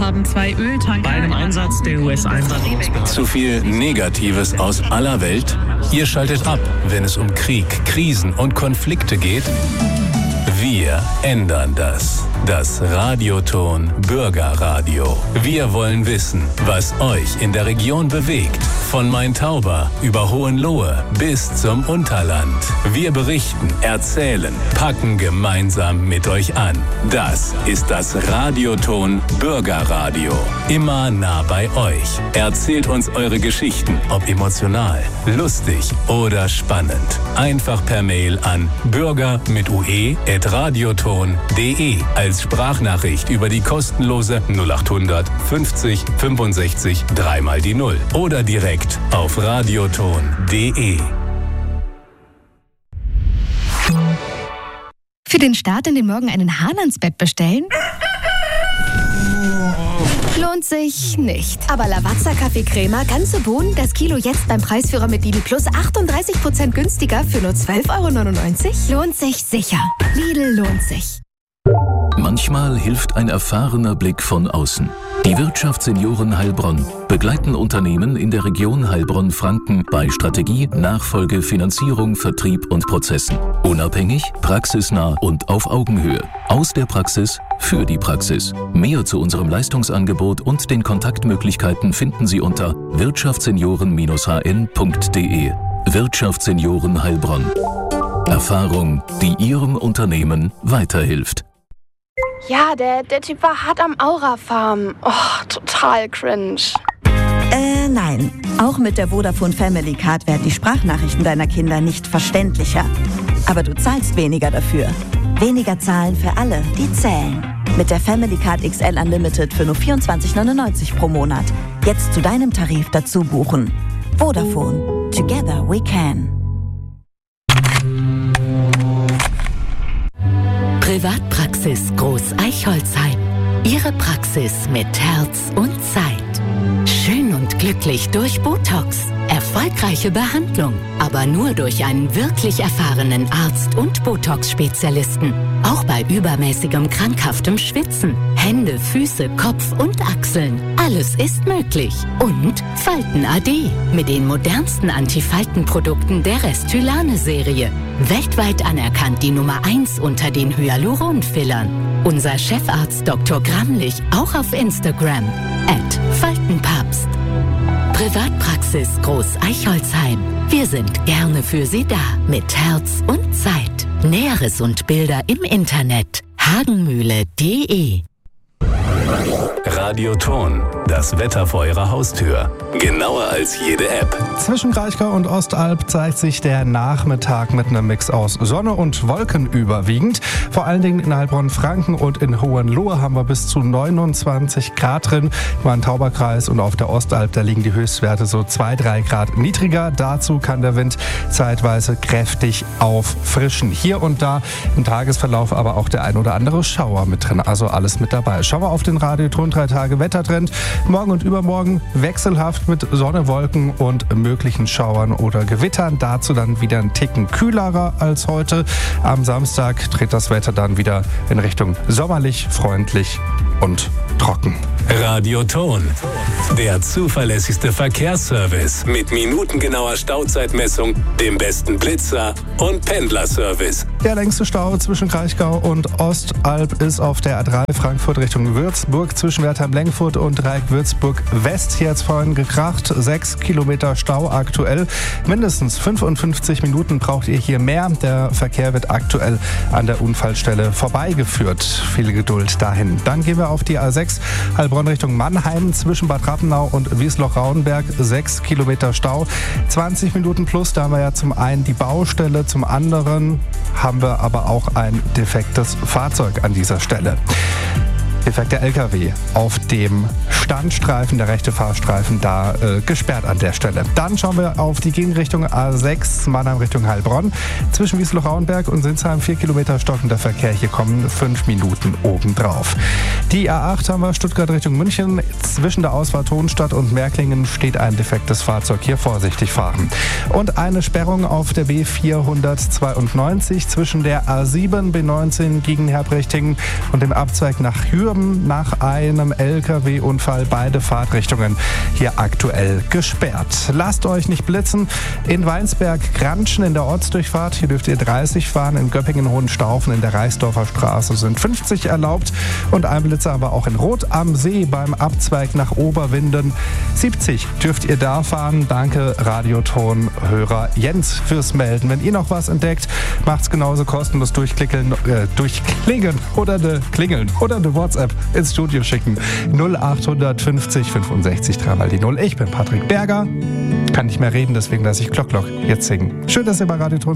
haben 2 Öltanker. Bei einem Einsatz der US-Einwanderungsbehörde. Zu viel Negatives aus aller Welt? Ihr schaltet ab, wenn es um Krieg, Krisen und Konflikte geht? Wir ändern das. Das Radioton Bürgerradio. Wir wollen wissen, was euch in der Region bewegt. Von Main-Tauber über Hohenlohe bis zum Unterland. Wir berichten, erzählen, packen gemeinsam mit euch an. Das ist das Radioton Bürgerradio. Immer nah bei euch. Erzählt uns eure Geschichten, ob emotional, lustig oder spannend. Einfach per Mail an bürger@radioton.de als Sprachnachricht über die kostenlose 0800 50 65 3 die 0 oder direkt auf radioton.de. Für den Start in den Morgen einen Hahn ans Bett bestellen? Lohnt sich nicht. Aber Lavazza Kaffeecrema, ganze Bohnen, das Kilo jetzt beim Preisführer mit Lidl Plus 38% günstiger für nur 12,99 €? Lohnt sich sicher. Lidl lohnt sich. Manchmal hilft ein erfahrener Blick von außen. Die Wirtschaftssenioren Heilbronn begleiten Unternehmen in der Region Heilbronn-Franken bei Strategie, Nachfolge, Finanzierung, Vertrieb und Prozessen. Unabhängig, praxisnah und auf Augenhöhe. Aus der Praxis für die Praxis. Mehr zu unserem Leistungsangebot und den Kontaktmöglichkeiten finden Sie unter wirtschaftssenioren-hn.de. Wirtschaftssenioren Heilbronn. Erfahrung, die Ihrem Unternehmen weiterhilft. Ja, der Typ war hart am Aura-Farm. Oh, total cringe. Nein. Auch mit der Vodafone Family Card werden die Sprachnachrichten deiner Kinder nicht verständlicher. Aber du zahlst weniger dafür. Weniger zahlen für alle, die zählen. Mit der Family Card XL Unlimited für nur 24,99 € pro Monat. Jetzt zu deinem Tarif dazu buchen. Vodafone. Together we can. Privatpraxis Groß Eichholzheim. Ihre Praxis mit Herz und Zeit. Schön und glücklich durch Botox. Erfolgreiche Behandlung, aber nur durch einen wirklich erfahrenen Arzt und Botox-Spezialisten. Auch bei übermäßigem krankhaftem Schwitzen. Hände, Füße, Kopf und Achseln. Alles ist möglich. Und Falten AD mit den modernsten Antifaltenprodukten der Restylane-Serie. Weltweit anerkannt die Nummer 1 unter den Hyaluron-Fillern. Unser Chefarzt Dr. Gramlich auch auf Instagram @Faltenpapst. Privatpraxis Groß Eichholzheim. Wir sind gerne für Sie da mit Herz und Zeit. Näheres und Bilder im Internet hagenmühle.de. Radioton, das Wetter vor Ihrer Haustür. Genauer als jede App. Zwischen Kraichgau und Ostalb zeigt sich der Nachmittag mit einem Mix aus Sonne und Wolken überwiegend. Vor allen Dingen in Heilbronn-Franken und in Hohenlohe haben wir bis zu 29 Grad drin. Im Main-Tauber-Kreis und auf der Ostalb, da liegen die Höchstwerte so 2-3 Grad niedriger. Dazu kann der Wind zeitweise kräftig auffrischen. Hier und da im Tagesverlauf aber auch der ein oder andere Schauer mit drin. Also alles mit dabei. Schauen wir auf den Radioton 3 Tage Wettertrend. Morgen und übermorgen wechselhaft mit Sonne, Wolken und möglichen Schauern oder Gewittern. Dazu dann wieder ein Ticken kühlerer als heute. Am Samstag dreht das Wetter dann wieder in Richtung sommerlich, freundlich und trocken. Radioton, der zuverlässigste Verkehrsservice mit minutengenauer Stauzeitmessung, dem besten Blitzer und Pendlerservice. Der längste Stau zwischen Kraichgau und Ostalb ist auf der A3 Frankfurt Richtung Würzburg zwischen Wertheim-Lengfurt und Dreieck-Würzburg-West. Hier hat es vorhin gekracht. 6 Kilometer Stau aktuell. Mindestens 55 Minuten braucht ihr hier mehr. Der Verkehr wird aktuell an der Unfallstelle vorbeigeführt. Viel Geduld dahin. Dann gehen wir auf die A6 Heilbronn Richtung Mannheim zwischen Bad Rappenau und Wiesloch-Rauenberg. 6 Kilometer Stau. 20 Minuten plus. Da haben wir ja zum einen die Baustelle, zum anderen haben wir aber auch ein defektes Fahrzeug an dieser Stelle. Defekter LKW auf dem Standstreifen, der rechte Fahrstreifen, da gesperrt an der Stelle. Dann schauen wir auf die Gegenrichtung A6, Mannheim Richtung Heilbronn. Zwischen Wiesloch-Rauenberg und Sinsheim 4 Kilometer stockender Verkehr. Hier kommen 5 Minuten obendrauf. Die A8 haben wir Stuttgart Richtung München. Zwischen der Ausfahrt Hohenstadt und Märklingen steht ein defektes Fahrzeug. Hier vorsichtig fahren. Und eine Sperrung auf der B492 zwischen der A7, B19 gegen Herbrichtingen und dem Abzweig nach Hür. Dürben nach einem LKW-Unfall. Beide Fahrtrichtungen hier aktuell gesperrt. Lasst euch nicht blitzen. In Weinsberg-Granschen in der Ortsdurchfahrt, hier dürft ihr 30 fahren. In Göppingen-Hohenstaufen in der Reisdorfer Straße sind 50 erlaubt. Und ein Blitzer aber auch in Rot am See beim Abzweig nach Oberwinden. 70 dürft ihr da fahren. Danke Radioton-Hörer Jens fürs Melden. Wenn ihr noch was entdeckt, macht's genauso kostenlos durchklingen oder eine WhatsApp ins Studio schicken. 0850 65 3 die 0. Ich bin Patrick Berger. Kann nicht mehr reden, deswegen lasse ich Glock jetzt singen. Schön, dass ihr bei Radioton